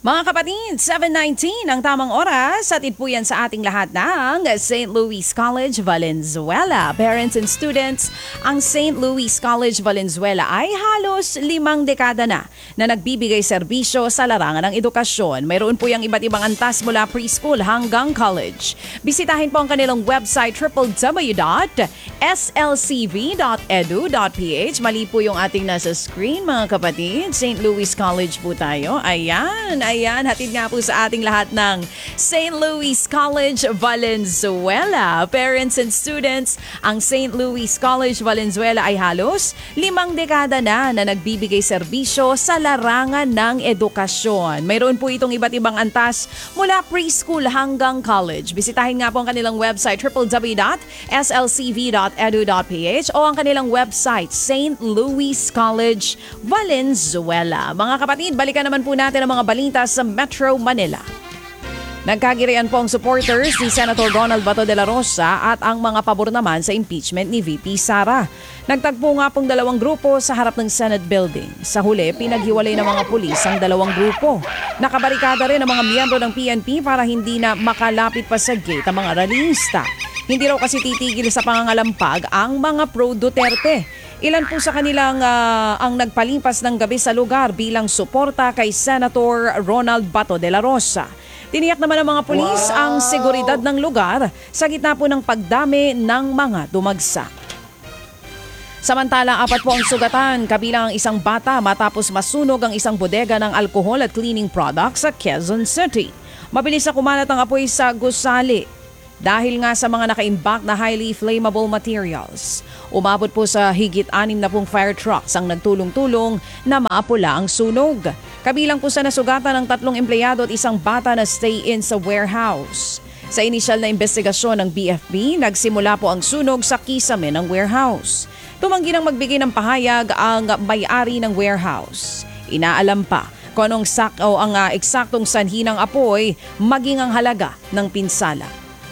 Mga kapatid, 7:19 ang tamang oras at po yan sa ating lahat ng St. Louis College Valenzuela. Parents and students, ang St. Louis College Valenzuela ay halos 5 dekada na nagbibigay serbisyo sa larangan ng edukasyon. Mayroon po yung iba't ibang antas mula preschool hanggang college. Bisitahin po ang kanilang website www.slcv.edu.ph. Mali po yung ating nasa screen mga kapatid. St. Louis College po tayo. Ayan, hatid nga po sa ating lahat ng St. Louis College Valenzuela. Parents and students, ang St. Louis College Valenzuela ay halos 5 dekada na nagbibigay serbisyo sa larangan ng edukasyon. Mayroon po itong iba't ibang antas mula preschool hanggang college. Bisitahin nga po ang kanilang website www.slcv.edu.ph o ang kanilang website St. Louis College Valenzuela. Mga kapatid, balikan naman po natin ang mga balita sa Metro Manila. Nagkagirian po ang supporters ni Senator Ronald Bato de la Rosa at ang mga pabor naman sa impeachment ni VP Sara. Nagtagpo nga pong dalawang grupo sa harap ng Senate building. Sa huli, pinaghiwalay ng mga pulis ang dalawang grupo. Nakabarikada rin ang mga miyembro ng PNP para hindi na makalapit pa sa gate ang mga rallyista. Hindi raw kasi titigil sa pangangalampag ang mga pro-Duterte. Ilan po sa kanilang ang nagpalipas ng gabi sa lugar bilang suporta kay Senator Ronald Bato de la Rosa. Tiniyak naman ng mga pulis ang seguridad ng lugar sa gitna po ng pagdami ng mga dumagsa. Samantala, 4 po ang sugatan kabilang ang isang bata matapos masunog ang isang bodega ng alcohol at cleaning products sa Quezon City. Mabilis na kumalat ang apoy sa gusali dahil nga sa mga naka-imbak na highly flammable materials. Umabot po sa higit 6 na pong fire trucks ang nagtulong-tulong na maapula ang sunog. Kabilang po sa nasugatan ng 3 empleyado at isang bata na stay-in sa warehouse. Sa inisyal na investigasyon ng BFP, nagsimula po ang sunog sa kisame ng warehouse. Tumanggi nang magbigay ng pahayag ang may-ari ng warehouse. Inaalam pa kung anong ang eksaktong sanhi ng apoy maging ang halaga ng pinsala.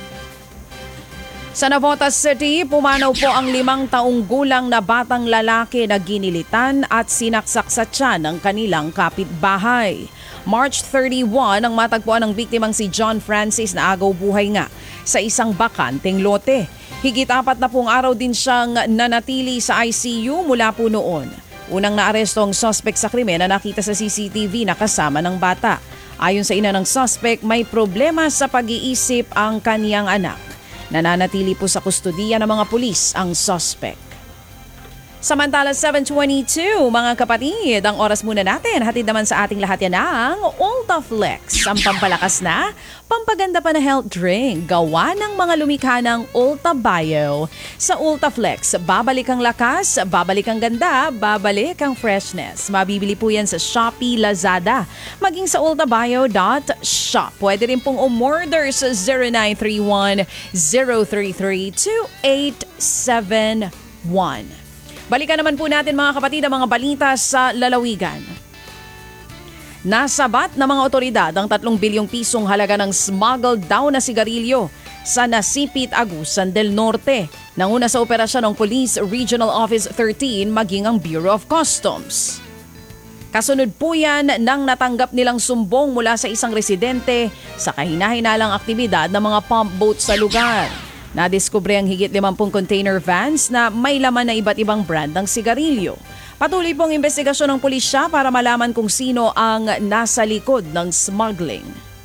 Sa Navotas City, pumanaw po ang 5 taong gulang na batang lalaki na ginilitan at sinaksak sa tiyan ng kanilang kapitbahay. March 31 ang matagpuan ng biktimang si John Francis na agaw buhay nga sa isang bakanteng lote. Higit 4 na pong araw din siyang nanatili sa ICU mula po noon. Unang naaresto ang suspect sa krimen na nakita sa CCTV na kasama ng bata. Ayon sa ina ng suspect, may problema sa pag-iisip ang kaniyang anak. Nananatili po sa kustodiya ng mga pulis ang suspect. Samantala 7:22 mga kapatid, ang oras muna natin. Hatid naman sa ating lahat yan ang Ultaflex, ang pampalakas na, pampaganda pa na health drink, gawa ng mga lumikha ng Ulta Bio. Sa Ultaflex, babalik ang lakas, babalik ang ganda, babalik ang freshness. Mabibili po yan sa Shopee, Lazada, maging sa ultabio.shop. Pwede rin pong umorder sa 0931-033-2871. Balikan naman po natin mga kapatid ang mga balita sa lalawigan. Nasabat ng mga otoridad ang 3 bilyong pisong halaga ng smuggled daw na sigarilyo sa Nasipit, Agusan del Norte. Nanguna sa operasyon ng Police Regional Office 13 maging ang Bureau of Customs. Kasunod po yan nang natanggap nilang sumbong mula sa isang residente sa kahina-hinalang aktibidad ng mga pump boat sa lugar. Nadiskubre ang higit 50 container vans na may laman na iba't ibang brand ng sigarilyo. Patuloy pong investigasyon ng pulisya para malaman kung sino ang nasa likod ng smuggling.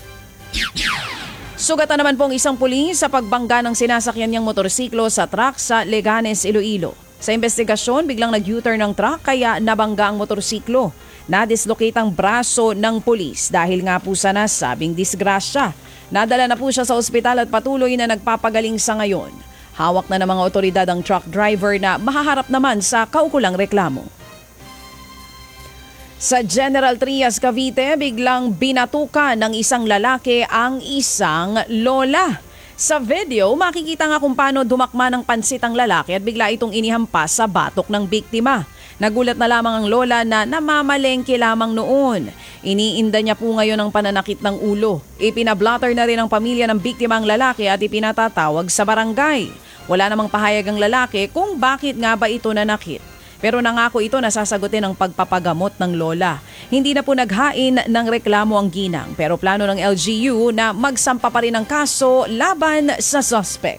Sugatan naman pong isang pulis sa pagbangga ng sinasakyan niyang motorsiklo sa truck sa Leganes, Iloilo. Sa investigasyon, biglang nag-U-turn ng truck kaya nabangga ang motorsiklo. Nadislocate ang braso ng pulis dahil nga po sa nasabing disgrasya. Nadala na po siya sa ospital at patuloy na nagpapagaling sa ngayon. Hawak na ng mga otoridad ang truck driver na mahaharap naman sa kaukulang reklamo. Sa General Trias, Cavite, biglang binatukan ng isang lalaki ang isang lola. Sa video, makikita nga kung paano dumakma ng pansit ang lalaki at bigla itong inihampas sa batok ng biktima. Nagulat na lamang ang lola na namamalengke lamang noon. Iniinda niya po ngayon ang pananakit ng ulo. Ipinablotter na rin ang pamilya ng biktima ang lalaki at ipinatatawag sa barangay. Wala namang pahayag ang lalaki kung bakit nga ba ito nanakit. Pero nangako ito na sasagutin ang pagpapagamot ng lola. Hindi na po naghain ng reklamo ang ginang pero plano ng LGU na magsampa pa rin ng kaso laban sa suspect.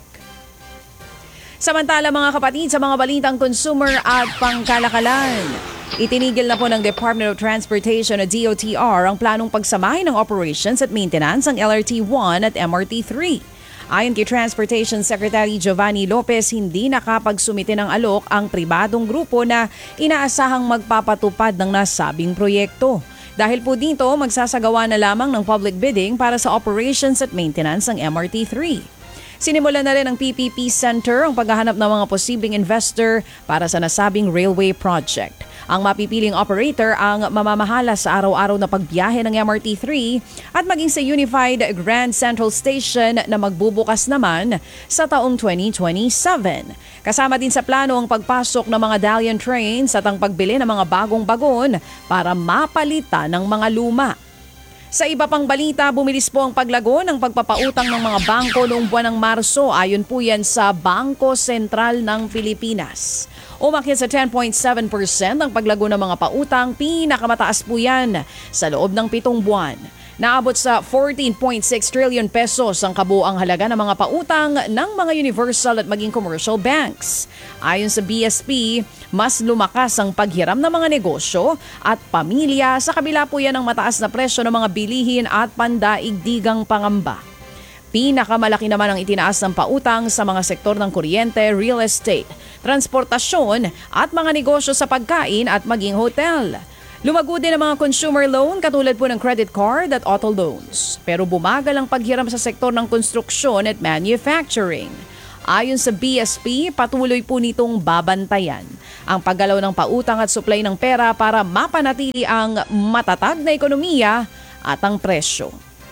Samantala mga kapatid, sa mga balitang consumer at pangkalakalan, itinigil na po ng Department of Transportation o DOTR ang planong pagsamahin ng operations at maintenance ng LRT-1 at MRT-3. Ayon kay Transportation Secretary Giovanni Lopez, hindi nakapagsumite ng alok ang pribadong grupo na inaasahang magpapatupad ng nasabing proyekto. Dahil po dito, magsasagawa na lamang ng public bidding para sa operations at maintenance ng MRT-3. Sinimulan na rin ng PPP Center ang paghahanap ng mga posibleng investor para sa nasabing railway project. Ang mapipiling operator ang mamamahala sa araw-araw na pagbiyahe ng MRT-3 at maging sa Unified Grand Central Station na magbubukas naman sa taong 2027. Kasama din sa plano ang pagpasok ng mga Dalian trains at ang pagbili ng mga bagong bagon para mapalitan ng mga luma. Sa iba pang balita, bumilis po ang paglago ng pagpapautang ng mga bangko noong buwan ng Marso. Ayon po yan sa Bangko Sentral ng Pilipinas. Umakyat sa 10.7% ang paglago ng mga pautang, pinakamataas po yan sa loob ng 7 buwan. Naabot sa 14.6 trillion pesos ang kabuang halaga ng mga pautang ng mga universal at maging commercial banks. Ayon sa BSP, mas lumakas ang paghiram ng mga negosyo at pamilya sa kabila po yan ng mataas na presyo ng mga bilihin at pandaigdigang pangamba. Pinakamalaki naman ang itinaas ng pautang sa mga sektor ng kuryente, real estate, transportasyon at mga negosyo sa pagkain at maging hotel. Lumago din ang mga consumer loan katulad po ng credit card at auto loans. Pero bumagal ang paghiram sa sektor ng konstruksyon at manufacturing. Ayon sa BSP, patuloy po nitong babantayan ang paggalaw ng pautang at supply ng pera para mapanatili ang matatag na ekonomiya at ang presyo.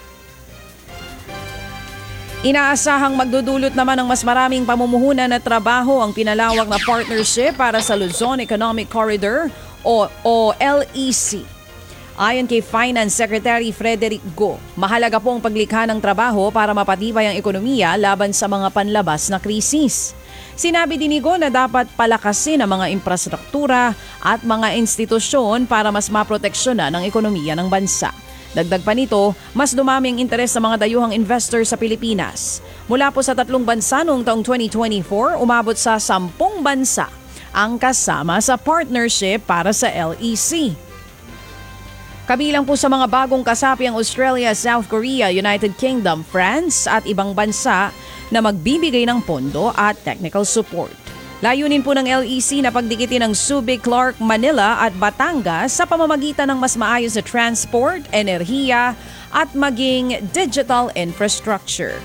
Inaasahang magdudulot naman ng mas maraming pamumuhunan at trabaho ang pinalawak na partnership para sa Luzon Economic Corridor o LEC. Ayon kay Finance Secretary Frederick Go, mahalaga po ang paglikha ng trabaho para mapatibay ang ekonomiya laban sa mga panlabas na krisis. Sinabi din ni Go na dapat palakasin ang mga infrastruktura at mga institusyon para mas maproteksyonan ang ekonomiya ng bansa. Dagdag pa nito, mas dumami ang interes sa mga dayuhang investor sa Pilipinas. Mula po sa 3 bansa noong taong 2024, umabot sa 10 bansa ang kasama sa partnership para sa LEC. Kabilang po sa mga bagong kasapi ang Australia, South Korea, United Kingdom, France at ibang bansa na magbibigay ng pondo at technical support. Layunin po ng LEC na pagdikitin ng Subic, Clark, Manila at Batangas sa pamamagitan ng mas maayos na transport, enerhiya at maging digital infrastructure.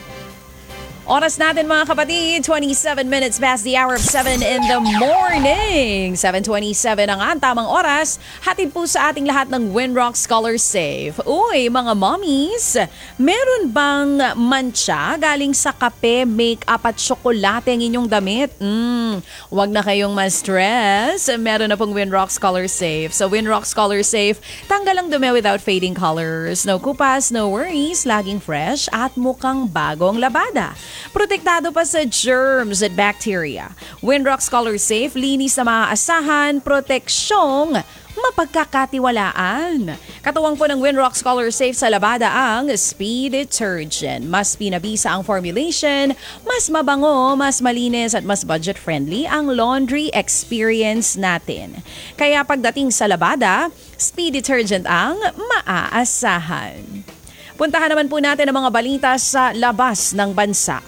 Oras natin mga kapatid, 27 minutes past the hour of 7 in the morning. 7:27 ang tamang oras. Hatid po sa ating lahat ng Winrock Scholar Safe. Uy, mga mommies, meron bang mancha galing sa kape, make-up at tsokolate ang inyong damit? Huwag na kayong ma-stress. Meron na pong Winrock Scholar Safe. So Winrock Scholar Safe, tanggal ang dumi without fading colors. No kupas, no worries, laging fresh at mukhang bagong labada. Protektado pa sa germs at bacteria. Winrock Scholar Safe, linis na maaasahan, proteksyong mapagkakatiwalaan. Katuwang po ng Winrock Scholar Safe sa labada ang Speed Detergent. Mas pinabisa ang formulation, mas mabango, mas malinis at mas budget-friendly ang laundry experience natin. Kaya pagdating sa labada, Speed Detergent ang maaasahan. Puntahan naman po natin ang mga balita sa labas ng bansa.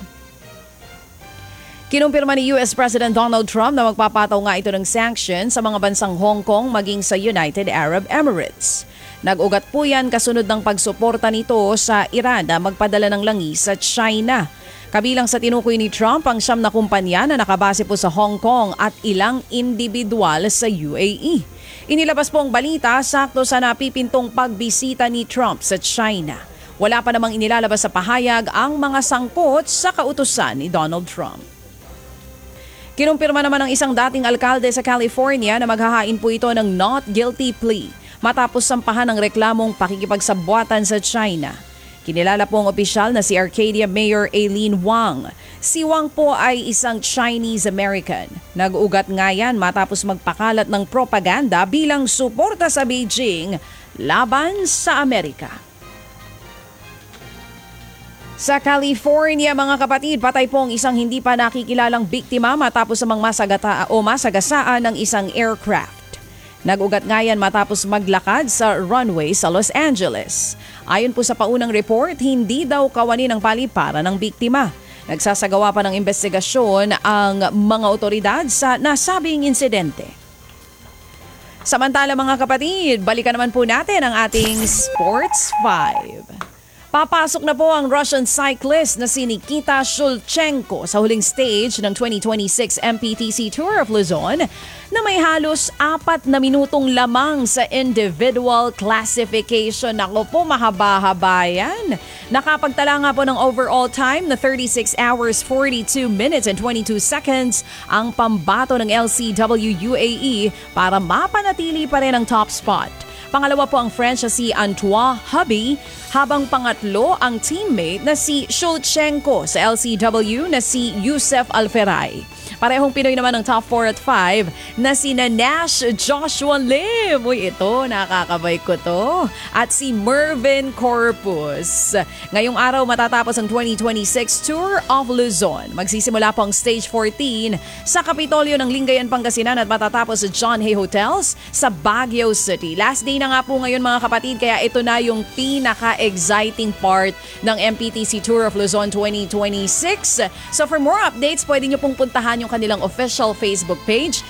Kinumpirma ni US President Donald Trump na magpapataw nga ito ng sanctions sa mga bansang Hong Kong maging sa United Arab Emirates. Nag-ugat po yan kasunod ng pagsuporta nito sa Iran na magpadala ng langis sa China. Kabilang sa tinukoy ni Trump ang 9 na kumpanya na nakabase po sa Hong Kong at ilang individual sa UAE. Inilabas po ang balita sakto sa napipintong pagbisita ni Trump sa China. Wala pa namang inilalabas sa pahayag ang mga sangkot sa kautusan ni Donald Trump. Kinumpirma naman ng isang dating alkalde sa California na maghahain po ito ng not guilty plea matapos sampahan ng reklamong pakikipagsabwatan sa China. Kinilala po ang opisyal na si Arcadia Mayor Aileen Wang. Si Wang po ay isang Chinese-American. Nag-ugat nga yan matapos magpakalat ng propaganda bilang suporta sa Beijing laban sa Amerika. Sa California, mga kapatid, patay po ang isang hindi pa nakikilalang biktima matapos namang masagasaan ng isang aircraft. Nag-ugat nga yan matapos maglakad sa runway sa Los Angeles. Ayon po sa paunang report, hindi daw kawani ng paliparan ng biktima. Nagsasagawa pa ng investigasyon ang mga otoridad sa nasabing insidente. Samantala mga kapatid, balikan naman po natin ang ating Sports 5. Papasok na po ang Russian cyclist na si Nikita Shulchenko sa huling stage ng 2026 MPTC Tour of Luzon na may halos 4 na minutong lamang sa individual classification. Ako po, mahaba-haba yan. Nakapagtala nga po ng overall time na 36 hours, 42 minutes and 22 seconds ang pambato ng LCW UAE para mapanatili pa rin ang top spot. Pangalawa po ang French na si Antoine Hubby, habang pangatlo ang teammate na si Shulchenko sa LCW na si Youssef Alferay. Parehong Pinoy naman ang top 4 at 5 na si Nash Joshua Lim. Uy, ito, nakakabay ko to. At si Mervin Corpus. Ngayong araw matatapos ang 2026 Tour of Luzon. Magsisimula po ang Stage 14 sa Kapitolyo ng Lingayen, Pangasinan at matatapos sa John Hay Hotels sa Baguio City. Last day na nga po ngayon mga kapatid, kaya ito na yung pinaka-exciting part ng MPTC Tour of Luzon 2026. So for more updates, pwede nyo pong puntahan yung kanilang official Facebook page,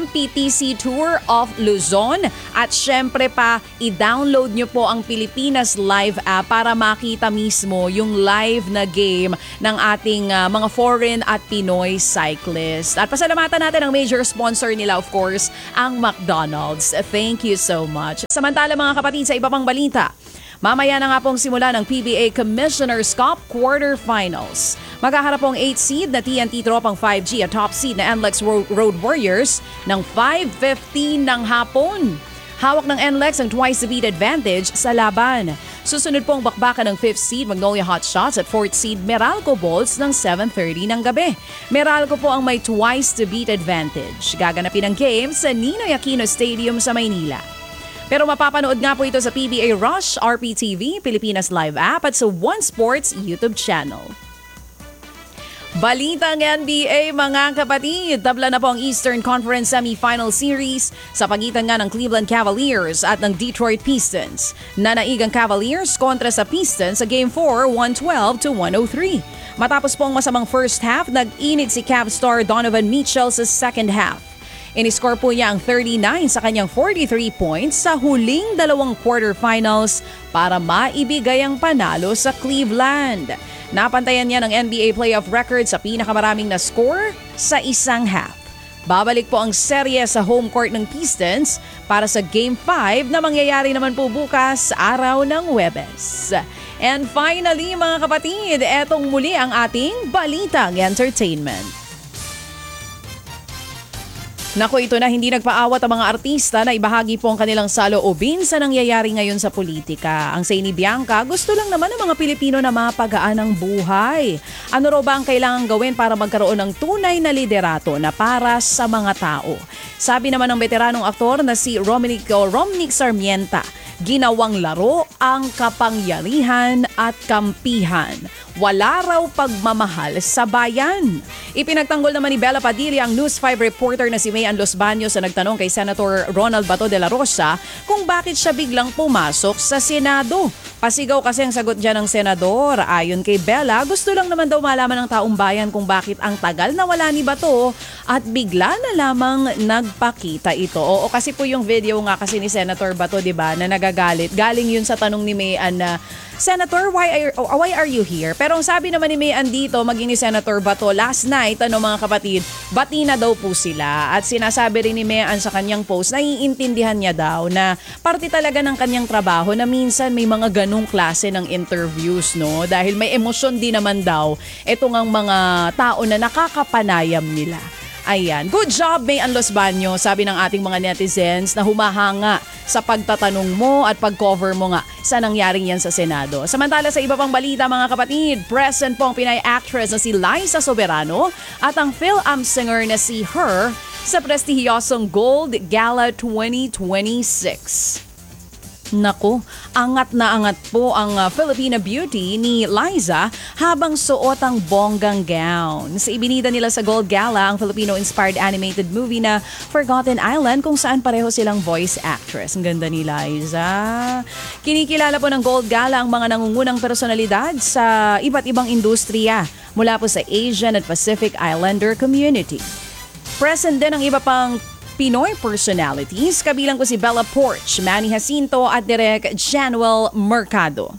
MPTC Tour of Luzon. At syempre pa, i-download nyo po ang Pilipinas Live app para makita mismo yung live na game ng ating mga foreign at Pinoy cyclists. At pasalamatan natin ang major sponsor nila, of course, ang McDonald's. Thank you so much. Samantala mga kapatid, sa iba pang balita, mamaya na nga pong simula ng PBA Commissioner's Cup Quarterfinals. Maghaharap pong 8 seed na TNT Tropang 5G at top seed na NLEX Road Warriors ng 5:15 ng hapon. Hawak ng NLEX ang twice the beat advantage sa laban. Susunod pong bakbakan ng 5th seed Magnolia Hotshots at 4th seed Meralco Bolts ng 7:30 ng gabi. Meralco po ang may twice the beat advantage. Gaganapin ang game sa Ninoy Aquino Stadium sa Maynila. Pero mapapanood nga po ito sa PBA Rush, RPTV, Pilipinas Live app at sa One Sports YouTube channel. Balitang NBA mga kapatid, tabla na po ang Eastern Conference Semifinal Series sa pagitan nga ng Cleveland Cavaliers at ng Detroit Pistons. Nanaigang Cavaliers kontra sa Pistons sa Game 4, 112-103. Matapos po ang masamang first half, nag-init si Cavs star Donovan Mitchell sa second half. Iniscore po niya ang 39 sa kanyang 43 points sa huling dalawang quarterfinals para maibigay ang panalo sa Cleveland. Napantayan niya ng NBA playoff record sa pinakamaraming na score sa isang half. Babalik po ang serye sa home court ng Pistons para sa Game 5 na mangyayari naman po bukas araw ng Huwebes. And finally mga kapatid, etong muli ang ating Balitang Entertainment. Naku, ito na, hindi nagpaawat ang mga artista na ibahagi po ang kanilang saloobin sa nangyayari ngayon sa politika. Ang say ni Bianca, gusto lang naman ng mga Pilipino na mapagaan ang buhay. Ano raw ba ang kailangan gawin para magkaroon ng tunay na liderato na para sa mga tao? Sabi naman ng veteranong aktor na si Romnick Sarmienta, ginawang laro ang kapangyarihan at kampihan. Wala raw pagmamahal sa bayan. Ipinagtanggol naman ni Bella Padilla ang News 5 reporter na si Mayan Los Baños na nagtanong kay Senator Ronald Bato de la Rosa kung bakit siya biglang pumasok sa Senado. Pasigaw kasi ang sagot dyan ng senador. Ayon kay Bella, gusto lang naman daw malaman ng taong bayan kung bakit ang tagal na wala ni Bato at bigla na lamang nagpakita ito. Oo, kasi po yung video nga kasi ni Senator Bato, di ba, na nagagalit. Galing yun sa tanong ni Mayan na, Senator, why are you here? Pero ang sabi naman ni Mayan dito, maging ni Senator Bato, last night, mga kapatid, bati na daw po sila. At sinasabi rin ni Mayan sa kanyang post, naiintindihan niya daw na parte talaga ng kanyang trabaho na minsan may mga ganong klase ng interviews, no? Dahil may emosyon din naman daw itong ang mga tao na nakakapanayam nila. Ayan. Good job, May Ann Los Baños, sabi ng ating mga netizens na humahanga sa pagtatanong mo at pag-cover mo nga sa nangyaring yan sa Senado. Samantala sa iba pang balita mga kapatid, present po ang Pinay actress na si Liza Soberano at ang Phil-Am singer na si Her sa prestihiyosong Gold Gala 2026. Naku, angat na angat po ang Filipina beauty ni Liza habang suot ang bonggang gown. Sa ibinida nila sa Gold Gala ang Filipino-inspired animated movie na Forgotten Island kung saan pareho silang voice actress. Ang ganda ni Liza. Kinikilala po ng Gold Gala ang mga nangungunang personalidad sa iba't ibang industriya mula po sa Asian at Pacific Islander community. Present din ang iba pang Pinoy personalities, kabilang ko si Bella Porch, Manny Jacinto at Direk Januel Mercado.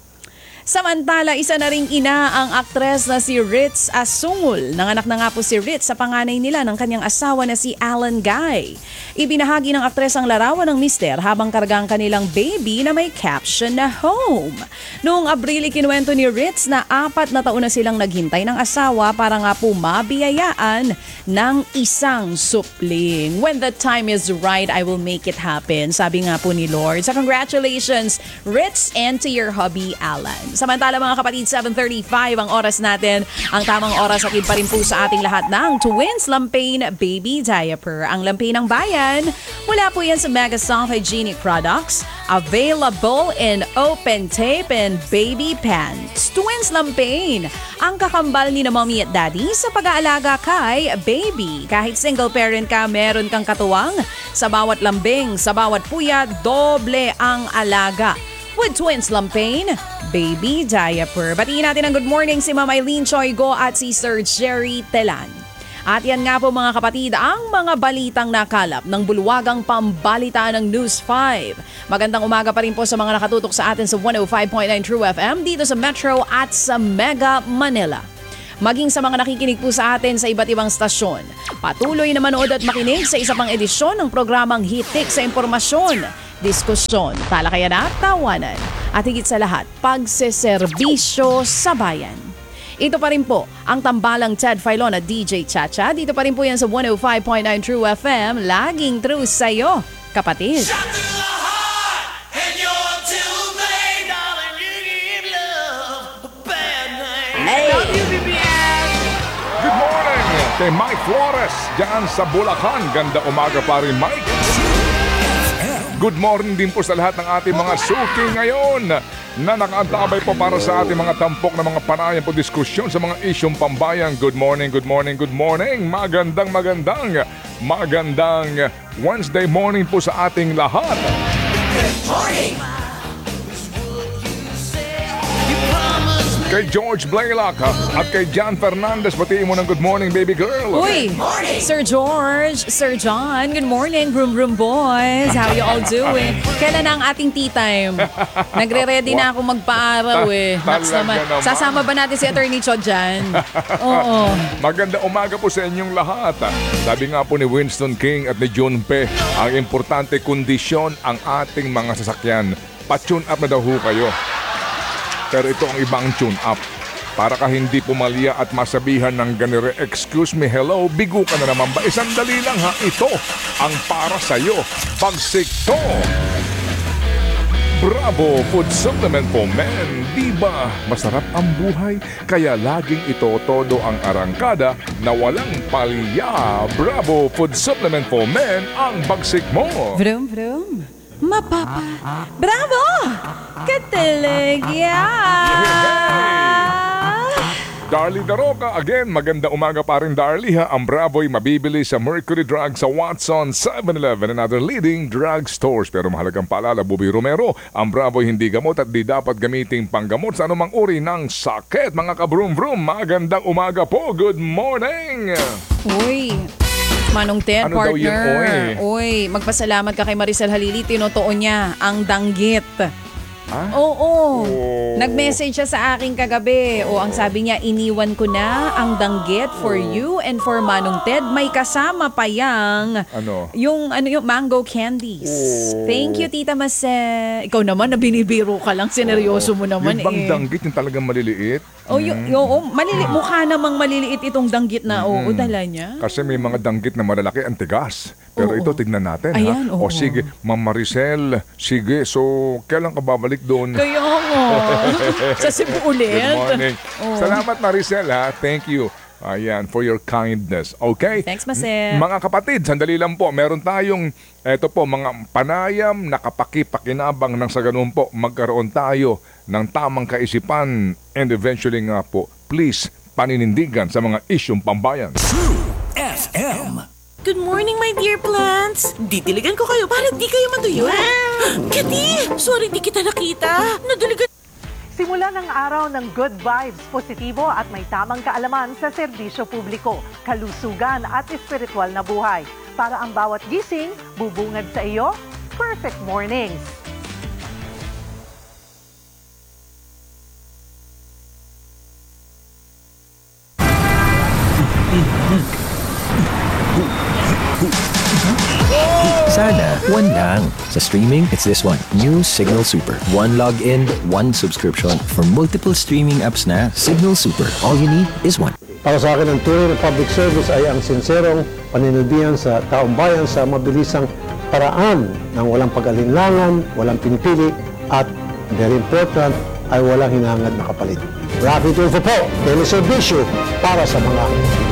Samantala, isa na ring ina ang aktres na si Ritz Asungul. Nanganak na nga po si Ritz sa panganay nila ng kanyang asawa na si Alan Guy. Ibinahagi ng aktres ang larawan ng mister habang kargang kanilang baby na may caption na home. Noong Abril, ikinuwento ni Ritz na 4 na taon na silang naghintay ng asawa para nga po mabiyayaan ng isang supling. When the time is right, I will make it happen, sabi nga po ni Lord. So congratulations, Ritz, and to your hubby, Alan. Samantala mga kapatid, 7:35 ang oras natin. Ang tamang oras at pa rin po sa ating lahat ng Twins Lampain Baby Diaper. Ang Lampain ng Bayan, mula po yan sa Mega Soft Hygienic Products. Available in open tape and baby pants. Twins Lampain, ang kakambal ni na mommy at daddy sa pag-aalaga kay baby. Kahit single parent ka, meron kang katuwang. Sa bawat lambing, sa bawat puya, doble ang alaga. With Twins Lampain Baby Diaper. Batiin natin ang good morning si Ma'am Eileen Choygo at si Sir Jerry Telan. At yan nga po mga kapatid, ang mga balitang nakalap ng bulwagang pambalitaan ng News 5. Magandang umaga pa rin po sa mga nakatutok sa atin sa 105.9 True FM dito sa Metro at sa Mega Manila. Maging sa mga nakikinig po sa atin sa iba't ibang stasyon. Patuloy na manood at makinig sa isa pang edisyon ng programang Hitik sa Impormasyon, Diskusyon, Talakayan at Tawanan. At higit sa lahat, pagseserbisyo sa bayan. Ito pa rin po ang tambalang Ted Filon at DJ Chacha. Dito pa rin po yan sa 105.9 True FM. Laging true sa'yo, kapatid. Good morning kay Mike Flores dyan sa Bulacan. Ganda umaga pa rin, Mike. Good morning din po sa lahat ng ating mga suki ngayon na nakaantabay po para sa ating mga tampok na mga panayan po diskusyon sa mga isyong pambayan. Good morning, good morning, good morning. Magandang Wednesday morning po sa ating lahat. Good morning! Kay George Blaylock at kay John Fernandez, batiin mo ng good morning, baby girl. Uy, Sir George, Sir John, good morning, Vroom Vroom Boys. How you all doing? Kailan na ang ating tea time? Nagre-ready na ako magpa-araw eh. Max naman. Sasama ba natin si Attorney Cho dyan? Oo. Maganda umaga po sa inyong lahat. Sabi nga po ni Winston King at ni June Pe, ang importante kondisyon ang ating mga sasakyan. Pa-tune up na daw ho kayo. Pero ito ang ibang tune up. Para ka hindi pumalya at masabihan ng ganire, excuse me, hello, bigo ka na naman ba? Sandali lang ha, ito ang para sa'yo. Pagsikto! Bravo Food Supplement for Men. Diba masarap ang buhay? Kaya laging ito todo ang arangkada na walang palya. Bravo Food Supplement for Men ang bagsik mo. Vroom Vroom. Mapapa. Bravo! Kataligya! Darlie Daroca, again, maganda umaga pa rin Darlie ha. Ang Bravo'y mabibili sa Mercury Drug sa Watson, 7-Eleven and other leading drug stores. Pero mahalagang paalala, Bobby Romero, ang Bravo'y hindi gamot at di dapat gamiting panggamot sa anumang uri ng sakit. Mga ka-vroom-vroom, magandang umaga po. Good morning! Uy, Manong Ted, ano partner. Daw yun, Uy, magpasalamat ka kay Maricel Halili. Tinutuon niya ang danggit. Oo. Nag-message siya sa akin kagabi. O ang sabi niya, iniwan ko na ang danggit for you and for Manong Ted. May kasama pa yang yung mango candies. Thank you, Tita Mase. Ikaw naman na binibiro ka lang, sineryoso mo naman yung bang danggit yung talagang maliliit? Mukha namang maliliit itong danggit na dala niya. Kasi may mga danggit na malalaki ang tigas. Pero ito, tignan natin. Ayan, O sige, Ma'am Maricel, sige. So, kailan ka babalik doon? Kaya nga. Sa Cebu ulit. Good morning. Salamat, Maricel, ha. Thank you. Ayan, for your kindness. Okay? Thanks, Mase. Mga kapatid, sandali lang po. Meron tayong, mga panayam na kapakipakinabang nang sa ganun po, magkaroon tayo ng tamang kaisipan and eventually nga po, please, paninindigan sa mga isyong pambayan. FM. Good morning, my dear plants! Didiligan ko kayo para di kayo matuyo. Kati! Sorry di kita nakita. Nadiligan... Simula ng araw ng good vibes, positibo at may tamang kaalaman sa serbisyo publiko, kalusugan at espiritual na buhay. Para ang bawat gising, bubungad sa iyo, perfect mornings! Sana, one lang. Sa streaming, it's this one. New Signal Super. One login, one subscription. For multiple streaming apps na, Signal Super. All you need is one. Para sa akin, ang tunay na public service ay ang sinserong paninilbihan sa taong bayan sa mabilisang paraan ng walang pag-alinlangan, walang pinipili, at very important, ay walang hinangad na kapalit. Rapid info po, teleservisyo para sa mga